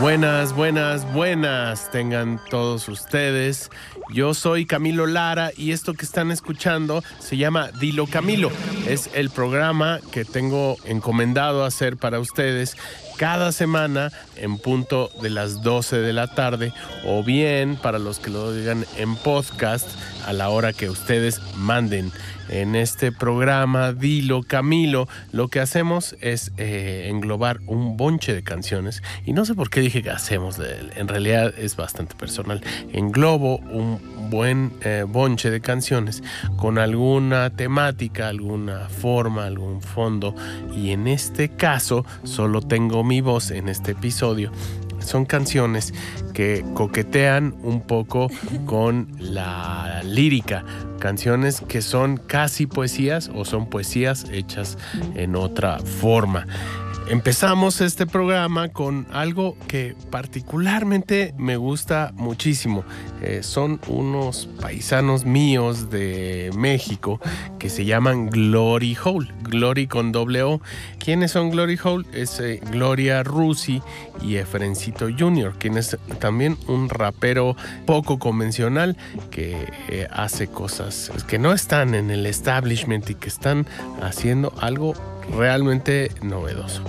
Buenas tengan todos ustedes. Yo soy Camilo Lara y esto que están escuchando se llama Dilo Camilo. Es el programa que tengo encomendado hacer para ustedes cada semana en punto de las 12 de la tarde, o bien para los que lo digan en podcast a la hora que ustedes manden. En este programa Dilo Camilo lo que hacemos es englobar un bonche de canciones, y no sé por qué dije que hacemos, en realidad es bastante personal. Englobo un buen bonche de canciones con alguna temática, alguna forma, algún fondo, y en este caso solo tengo mi voz en este episodio. Son canciones que coquetean un poco con la lírica, canciones que son casi poesías o son poesías hechas en otra forma. Empezamos este programa con algo que particularmente me gusta muchísimo. Son unos paisanos míos de México que se llaman Glory Hole. Glory con doble O. ¿Quiénes son Glory Hole? Es Gloria Rusi y Efrencito Jr., quien es también un rapero poco convencional que hace cosas que no están en el establishment y que están haciendo algo realmente novedoso.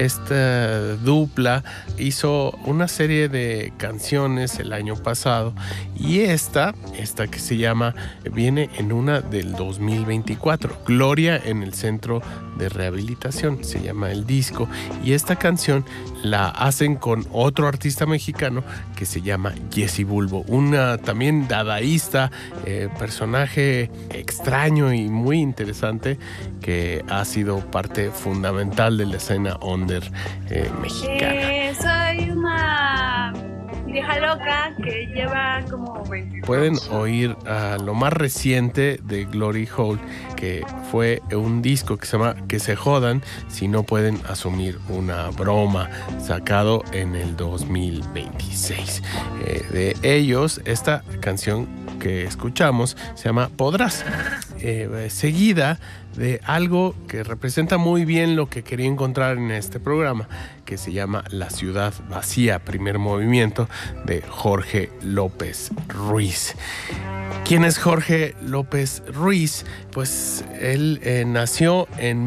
Esta dupla hizo una serie de canciones el año pasado, y esta que se llama, viene en una del 2024, Gloria en el Centro de Rehabilitación, se llama el disco, y esta canción la hacen con otro artista mexicano que se llama Jesse Bulbo, una también dadaísta, personaje extraño y muy interesante que ha sido parte fundamental de la escena under mexicana. Soy una vieja loca que lleva como 20. Pueden oír lo más reciente de Glory Hole, que fue un disco que se llama Que se jodan si no pueden asumir una broma, sacado en el 2026. De ellos, esta canción que escuchamos se llama Podrás, seguida de algo que representa muy bien lo que quería encontrar en este programa, que se llama La Ciudad Vacía, primer movimiento, de Jorge López Ruiz. ¿Quién es Jorge López Ruiz? Pues él nació en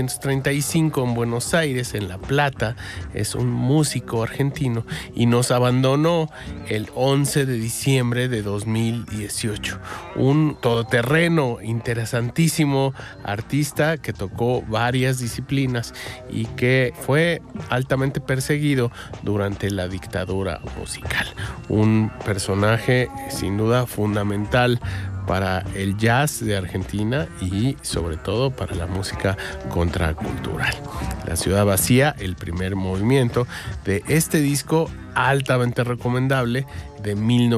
1935 en Buenos Aires, en La Plata. Es un músico argentino y nos abandonó el 11 de diciembre de 2018. Un todoterreno interesantísimo artista que tocó varias disciplinas y que fue altamente perseguido durante la dictadura musical. Un personaje sin duda fundamental para el jazz de Argentina y sobre todo para la música contracultural. La Ciudad Vacía, el primer movimiento de este disco altamente recomendable de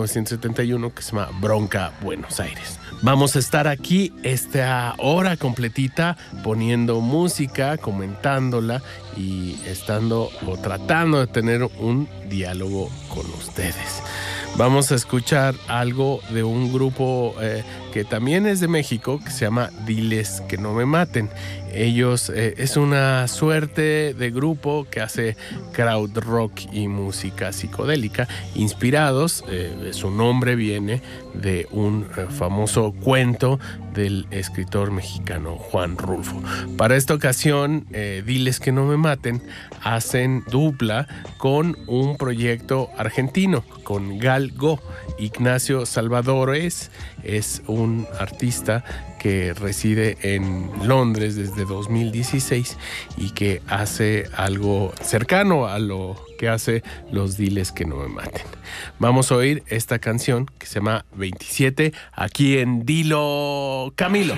1971 que se llama Bronca Buenos Aires. Vamos a estar aquí esta hora completita poniendo música, comentándola y estando o tratando de tener un diálogo con ustedes. Vamos a escuchar algo de un grupo que también es de México, que se llama Diles que no me maten. Ellos es una suerte de grupo que hace crowd rock y música psicodélica, inspirados, su nombre viene de un famoso cuento del escritor mexicano Juan Rulfo. Para esta ocasión, Diles que no me maten hacen dupla con un proyecto argentino, con Gal Go. Ignacio Salvadores es un artista que reside en Londres desde 2016 y que hace algo cercano a lo que hace los Diles que no me maten. Vamos a oír esta canción que se llama 27 aquí en Dilo Camilo.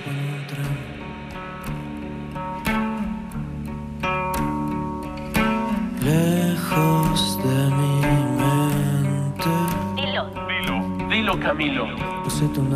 Lejos de mi mente. Dilo Camilo. Puse tu